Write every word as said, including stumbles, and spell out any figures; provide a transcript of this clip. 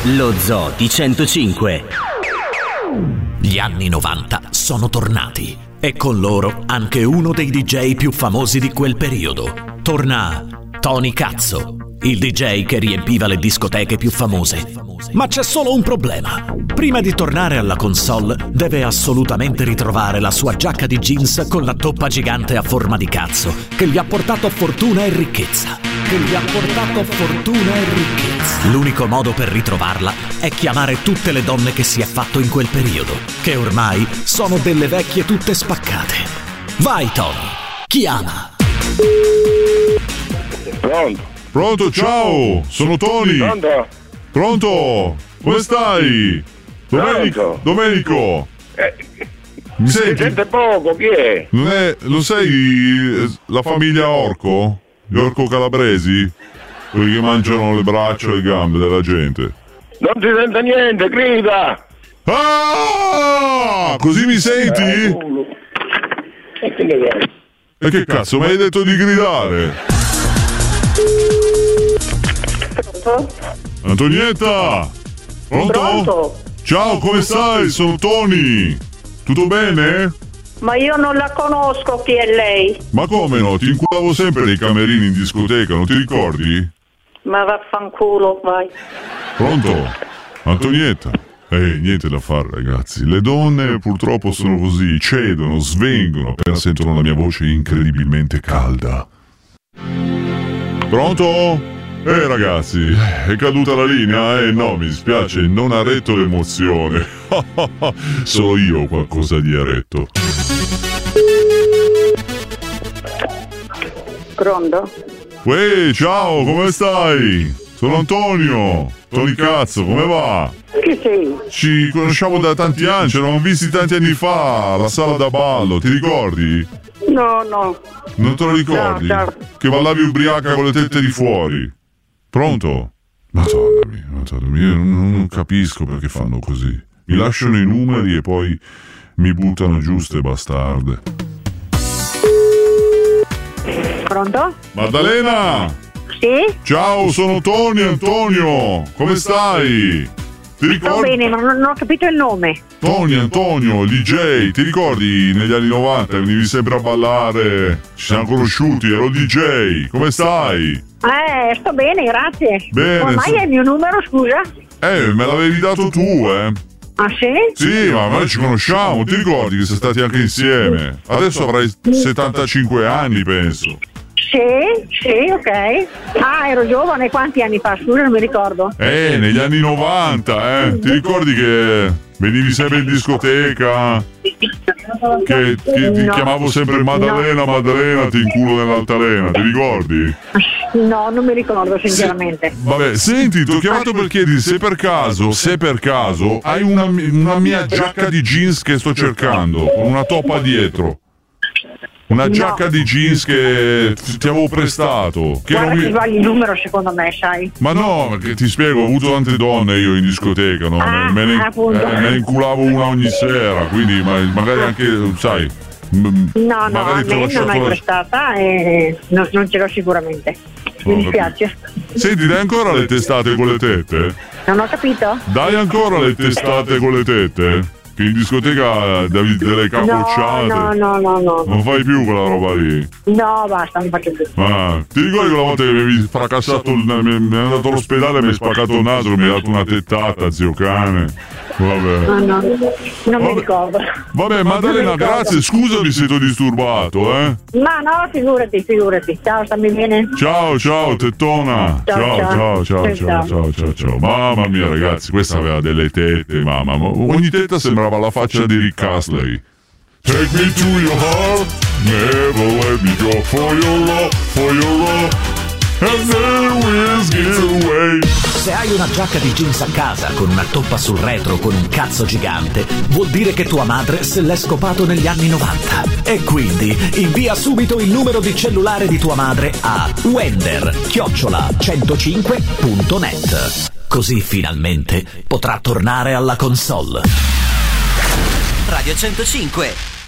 Lo Zoo di centocinque. Gli anni novanta sono tornati e con loro anche uno dei D J più famosi di quel periodo. Torna Tony Cazzo, il D J che riempiva le discoteche più famose. Ma c'è solo un problema. Prima di tornare alla console deve assolutamente ritrovare la sua giacca di jeans con la toppa gigante a forma di cazzo che gli ha portato fortuna e ricchezza. Che gli ha portato fortuna e ricchezza. L'unico modo per ritrovarla è chiamare tutte le donne che si è fatto in quel periodo, che ormai sono delle vecchie tutte spaccate. Vai Tony, chiama. Pronto? Pronto, ciao, sono Tony. Pronto? Pronto? Come stai? Domenico? Domenico? Eh, Mi si senti? sente poco, chi è? Non è, lo sai eh, la famiglia Orco? Gli Orco Calabresi? Quelli che mangiano le braccia e le gambe della gente. Non si sente niente, grida! Ah! Così mi senti? E che ne vuoi? E che cazzo, mi hai detto di gridare? Pronto? Antonietta! Pronto? Pronto? Ciao, come stai? Sono Tony. Tutto bene? Ma io non la conosco, chi è lei? Ma come no? Ti inculavo sempre nei camerini in discoteca, non ti ricordi? Ma vaffanculo, vai. Pronto? Antonietta? Eh, niente da fare, ragazzi. Le donne purtroppo sono così, cedono, svengono appena sentono la mia voce incredibilmente calda. Pronto? Eh ragazzi, è caduta la linea? Eh no, mi spiace, non ha retto l'emozione. Solo io ho qualcosa di eretto. Pronto? Uè, ciao, come stai? Sono Antonio. Tony Cazzo, come va? Chi sei? Ci conosciamo da tanti anni, ci eravamo visti tanti anni fa alla sala da ballo, ti ricordi? No, no. Non te lo ricordi? No, no. Che ballavi ubriaca con le tette di fuori. Pronto? Madonna mia, Madonna mia, io non, non capisco perché fanno così. Mi lasciano i numeri e poi mi buttano giù ste bastarde. Pronto? Maddalena! Sì? Ciao, sono Tony Antonio! Come stai? Ti Sto ricordi? bene, ma non, non ho capito il nome. Tony Antonio, il D J, ti ricordi negli anni novanta venivi sempre a ballare? Ci siamo conosciuti, ero D J, come stai? Eh, sto bene, grazie. Bene, Ormai so- è il mio numero, scusa? Eh, me l'avevi dato tu, eh? Ah, sì? Sì, ma noi ci conosciamo, ti ricordi che siamo stati anche insieme? Adesso avrai settantacinque anni, penso. Sì, sì, ok. Ah, ero giovane, quanti anni fa? Scusa, non mi ricordo. Eh, negli anni novanta, eh? Ti ricordi che venivi sempre in discoteca? Che, che ti No. chiamavo sempre Maddalena, Maddalena, ti inculo nell'altalena, ti ricordi? No, non mi ricordo, sinceramente. Vabbè, senti, ti ho chiamato per chiederti se per caso, se per caso, hai una, una mia giacca di jeans che sto cercando, con una toppa dietro. Una No. giacca di jeans che ti avevo prestato. Che Guarda non che mi... sbagli il numero, secondo me, sai. Ma no, perché ti spiego, ho avuto tante donne io in discoteca, no? Ah, me, ne, appunto. eh, me ne inculavo una ogni sera, quindi ma, magari anche, sai... m- No, no, magari a ti ho me non lasciato hai la- prestata e non, non ce l'ho sicuramente. Mi Ho dispiace. Senti, dai ancora le testate con le tette? Non ho capito? Dai ancora le testate con le tette? Che in discoteca davi delle capocciate. No, no, no, no, no. Non fai più quella roba lì. No, basta, non faccio più. Ah, ti ricordi quella volta che mi avevi fracassato il, mi, mi è andato all'ospedale e mi hai spaccato il naso, mi hai dato una tettata, zio cane. Vabbè. No, no, non Vabbè. mi ricordo. Vabbè, Maddalena, grazie, scusami se ti ho disturbato, eh. Ma no, figurati, figurati. Ciao, stammi bene? Ciao, ciao, tettona. Ciao, Ciao, ciao, ciao, ciao. ciao, ciao, ciao, ciao. Mamma mia, ragazzi, questa aveva delle tette, mamma. ma Ogni tetta sembrava la faccia di Rick Astley. Take me to your heart, never let me go. For your love, for your love, and then we'll give away. Se hai una giacca di jeans a casa con una toppa sul retro con un cazzo gigante, vuol dire che tua madre se l'è scopato negli anni novanta. E quindi invia subito il numero di cellulare di tua madre a wender chiocciola centocinque punto net. Così finalmente potrà tornare alla console. Radio centocinque.